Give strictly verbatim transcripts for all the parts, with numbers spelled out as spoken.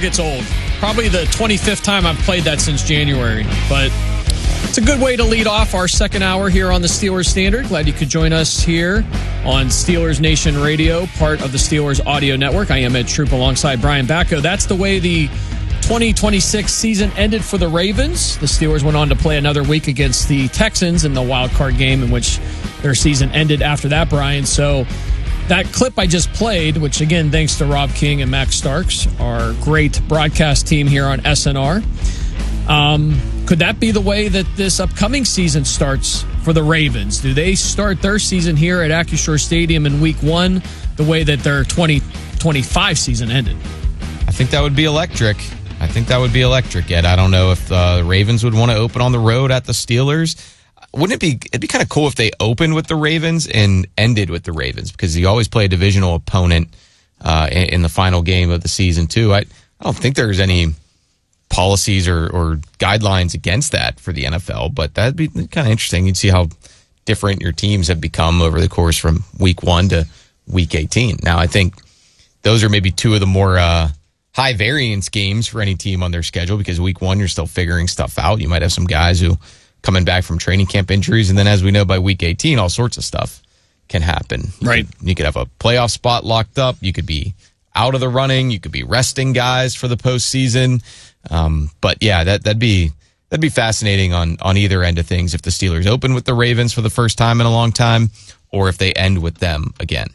gets old. Probably the twenty-fifth time I've played that since January. But it's a good way to lead off our second hour here on the Steelers Standard. Glad you could join us here on Steelers Nation Radio, part of the Steelers Audio Network. I am Ed Troop alongside Brian Bacco. That's the way the twenty twenty-six season ended for the Ravens. The Steelers went on to play another week against the Texans in the wild card game in which their season ended after that, Brian. So that clip I just played, which again, thanks to Rob King and Max Starks, our great broadcast team here on S N R. Um, could that be the way that this upcoming season starts for the Ravens? Do they start their season here at Acrisure Stadium in week one the way that their twenty twenty-five season ended? I think that would be electric. I think that would be electric, Ed. I don't know if uh, the Ravens would want to open on the road at the Steelers. Wouldn't it be, it'd be kind of cool if they opened with the Ravens and ended with the Ravens, because you always play a divisional opponent uh, in, in the final game of the season, too. I, I don't think there's any policies or, or guidelines against that for the N F L, but that'd be kind of interesting. You'd see how different your teams have become over the course from week one to week eighteen. Now, I think those are maybe two of the more uh, high variance games for any team on their schedule, because week one, you're still figuring stuff out. You might have some guys who coming back from training camp injuries, and then as we know, by week eighteen, all sorts of stuff can happen. You right. Could, you could have a playoff spot locked up. You could be out of the running. You could be resting guys for the postseason. Um, but yeah, that, that'd be that'd be fascinating on, on either end of things if the Steelers open with the Ravens for the first time in a long time, or if they end with them again.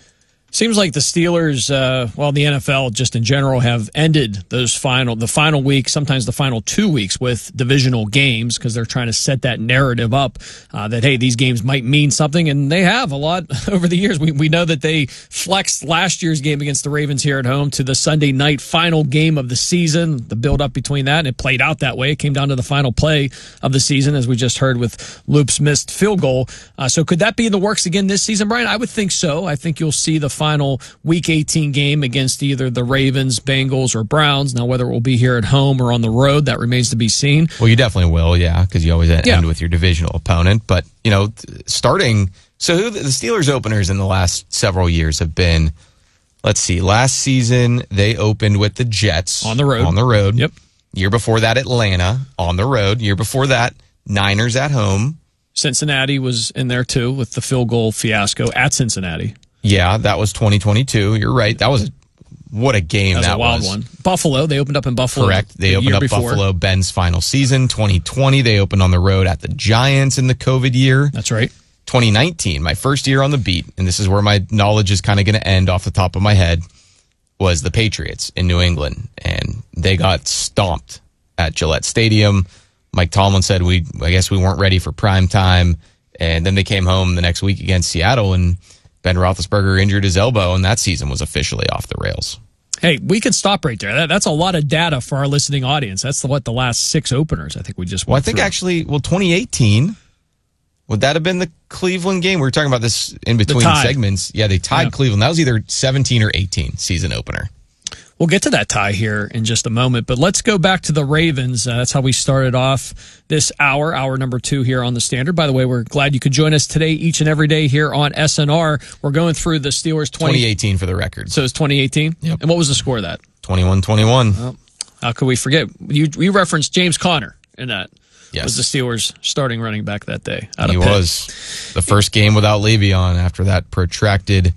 Seems like the Steelers, uh, well, the N F L just in general, have ended those final, the final week, sometimes the final two weeks with divisional games, because they're trying to set that narrative up uh, that, hey, these games might mean something, and they have a lot over the years. We we know that they flexed last year's game against the Ravens here at home to the Sunday night final game of the season, the build-up between that, and it played out that way. It came down to the final play of the season, as we just heard with Loop's missed field goal. Uh, so could that be in the works again this season, Brian? I would think so. I think you'll see the final final week eighteen game against either the Ravens, Bengals, or Browns. Now, whether it will be here at home or on the road, that remains to be seen. Well, you definitely will, yeah, because you always end yeah. with your divisional opponent. But, you know, starting, so who the Steelers openers in the last several years have been, let's see, last season they opened with the Jets. On the road. On the road. Yep. Year before that, Atlanta on the road. Year before that, Niners at home. Cincinnati was in there, too, with the field goal fiasco at Cincinnati. Yeah, that was twenty twenty-two. You're right. That was a, what a game that was. That was a wild was. one. Buffalo, they opened up in Buffalo. Correct. They the opened year up before. Buffalo, Ben's final season. twenty twenty, they opened on the road at the Giants in the COVID year. That's right. twenty nineteen, my first year on the beat, and this is where my knowledge is kind of going to end off the top of my head, was the Patriots in New England, and they got stomped at Gillette Stadium. Mike Tomlin said, we, I guess we weren't ready for prime time, and then they came home the next week against Seattle, and Ben Roethlisberger injured his elbow, and that season was officially off the rails. Hey, we can stop right there. That, that's a lot of data for our listening audience. That's the, what the last six openers I think we just went Well, I think through. actually, well, twenty eighteen, would that have been the Cleveland game? We were talking about this in between segments. Yeah, they tied yeah. Cleveland. That was either seventeen or eighteen season opener. We'll get to that tie here in just a moment, but let's go back to the Ravens. Uh, that's how we started off this hour, hour number two here on the Standard. By the way, we're glad you could join us today, each and every day here on S N R. We're going through the Steelers twenty twenty eighteen for the record. So it's twenty eighteen? Yep. And what was the score of that? twenty-one twenty-one. Well, how could we forget? You, we referenced James Conner in that. Yes. Was the Steelers starting running back that day. Out he of Pitt. was. The first game without Le'Veon after that protracted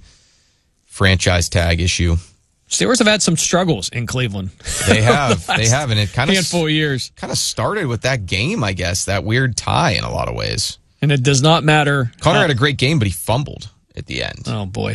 franchise tag issue. Steelers have had some struggles in Cleveland. They have. the they have. And it kind of handful of years. Kind of started with that game, I guess, that weird tie in a lot of ways. And it does not matter. Connor how, had a great game, but he fumbled at the end. Oh, boy.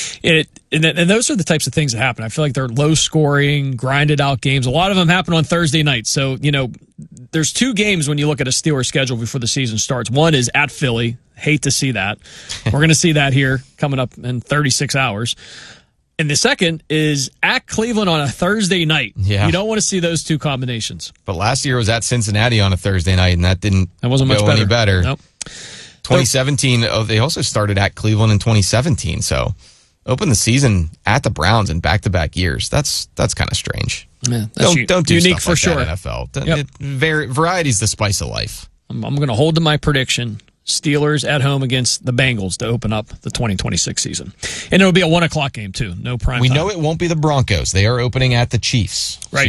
It and, and those are the types of things that happen. I feel like they're low-scoring, grinded-out games. A lot of them happen on Thursday nights. So, you know, there's two games when you look at a Steelers schedule before the season starts. One is at Philly. Hate to see that. We're going to see that here coming up in thirty-six hours. And the second is at Cleveland on a Thursday night. Yeah. You don't want to see those two combinations. But last year was at Cincinnati on a Thursday night, and that didn't that wasn't much go better. any better. Nope. twenty seventeen, oh, they also started at Cleveland in twenty seventeen, so opened the season at the Browns in back-to-back years. That's that's kind of strange. Yeah, don't u- don't do unique stuff for like sure. that, N F L. Yep. It, var- variety's the spice of life. I'm, I'm going to hold to my prediction. Steelers at home against the Bengals to open up the twenty twenty-six season. And it'll be a one o'clock game, too. No prime We time. know it won't be the Broncos. They are opening at the Chiefs. Right.